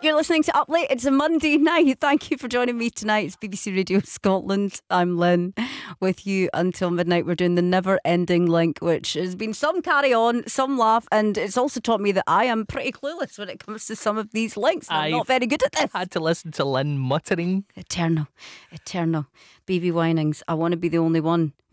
You're listening to Up Late. It's a Monday night. Thank you for joining me tonight. It's BBC Radio Scotland. I'm Lynn, with you until midnight. We're doing the Never Ending Link, which has been some carry on, some laugh, and it's also taught me that I am pretty clueless when it comes to some of these links. I'm not very good at this. Had to listen to Lynn muttering. Eternal. BB Winings, I Want to Be the Only One.